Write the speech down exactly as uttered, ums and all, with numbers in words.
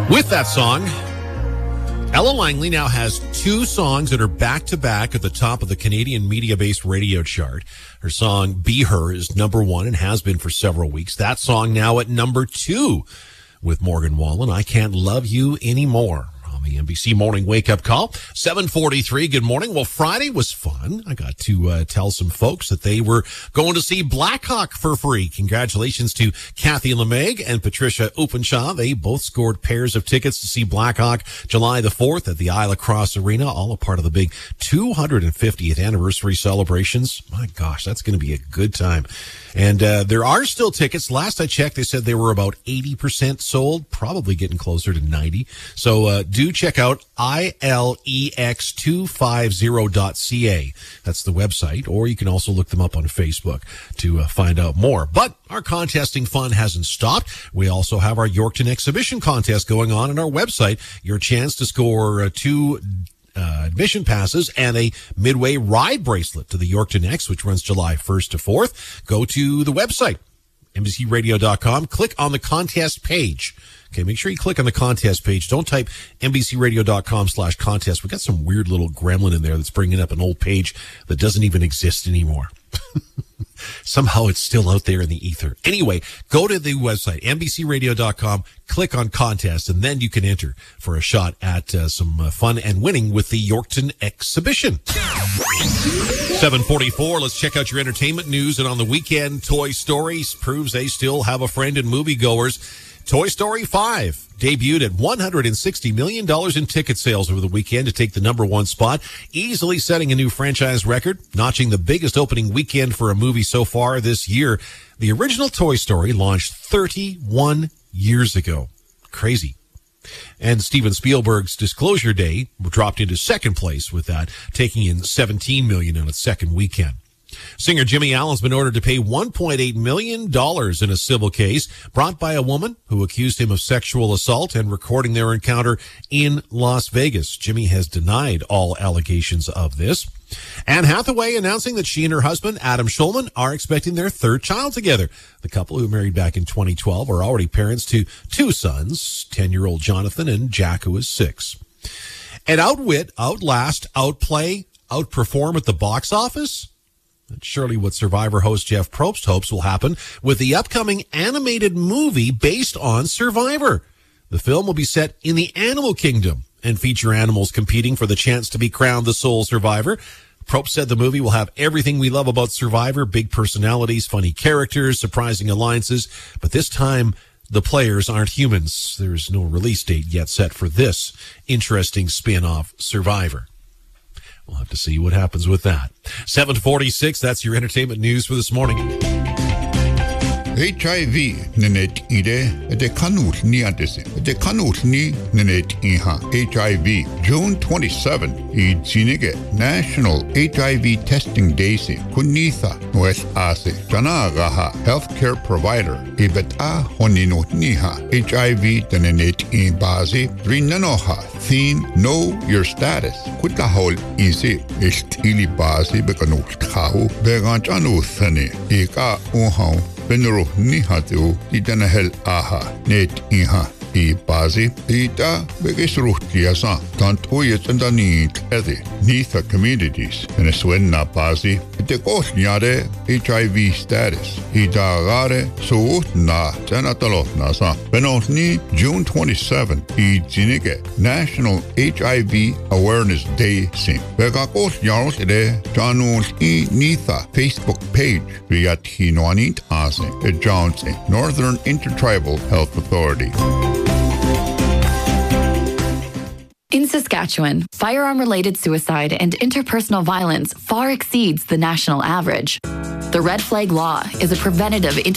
With that song, Ella Langley now has two songs that are back-to-back at the top of the Canadian media-based radio chart. Her song, Be Her, is number one and has been for several weeks. That song now at number two with Morgan Wallen, I Can't Love You Anymore. The N B C Morning Wake Up Call. seven forty-three, good morning. Well, Friday was fun. I got to uh, tell some folks that they were going to see Blackhawk for free. Congratulations to Kathy LeMeg and Patricia Openshaw. They both scored pairs of tickets to see Blackhawk July the fourth at the Isla Cross Arena, all a part of the big two hundred fiftieth anniversary celebrations. My gosh, that's going to be a good time. And uh, there are still tickets. Last I checked, they said they were about eighty percent sold, probably getting closer to ninety. So uh, do check out I L E X two fifty dot C A. That's the website, or you can also look them up on Facebook to uh, find out more. But our contesting fun hasn't stopped. We also have our Yorkton exhibition contest going on on our website. Your chance to score uh, two Uh, admission passes and a Midway ride bracelet to the Yorkton X, which runs July first to fourth. Go to the website, N B C radio dot com. Click on the contest page. Okay, make sure you click on the contest page. Don't type N B C radio dot com slash contest. We've got some weird little gremlin in there that's bringing up an old page that doesn't even exist anymore. Somehow it's still out there in the ether. Anyway, go to the website, N B C radio dot com, click on contest, and then you can enter for a shot at uh, some uh, fun and winning with the Yorkton exhibition. seven forty-four, let's check out your entertainment news. And on the weekend, Toy Story proves they still have a friend in moviegoers. Toy Story five debuted at one hundred sixty million dollars in ticket sales over the weekend to take the number one spot, easily setting a new franchise record, notching the biggest opening weekend for a movie so far this year. The original Toy Story launched thirty-one years ago. Crazy. And Steven Spielberg's Disclosure Day dropped into second place with that, taking in seventeen million dollars on its second weekend. Singer Jimmy Allen's been ordered to pay one point eight million dollars in a civil case brought by a woman who accused him of sexual assault and recording their encounter in Las Vegas. Jimmy has denied all allegations of this. Anne Hathaway announcing that she and her husband, Adam Schulman, are expecting their third child together. The couple, who married back in twenty twelve, are already parents to two sons, ten-year-old Jonathan and Jack, who is six. And outwit, outlast, outplay, outperform at the box office? That's surely what Survivor host Jeff Probst hopes will happen with the upcoming animated movie based on Survivor. The film will be set in the animal kingdom and feature animals competing for the chance to be crowned the sole survivor. Probst said the movie will have everything we love about Survivor: big personalities, funny characters, surprising alliances. But this time, the players aren't humans. There's no release date yet set for this interesting spin-off Survivor. We'll have to see what happens with that. seven forty-six, that's your entertainment news for this morning. H I V nenet ide de kanul ni antese de kanul ni nenet iha H I V June twenty-seventh I jinige National H I V Testing Day se kunitha noes ase janagaha healthcare provider ibeta honino niha H I V nenet in bazi rinanoha thin know your status kutahol ise estili bazi bekanul khau beganchanu thane eka uha Benro nihateu itanahel aha net iha I bazi ita begesruhtiasa tant oyetandani ede nitha communities Venezuela bazi de kosnyare H I V status idagare suutna janatalotna sa benotni June twenty-seventh I jinige National H I V Awareness Day sim bega kosnyaros ide janus I nitha Facebook page riathinwanit ase e Jones Northern Intertribal Health Authority. In Saskatchewan, firearm-related suicide and interpersonal violence far exceeds the national average. The Red Flag Law is a preventative inter-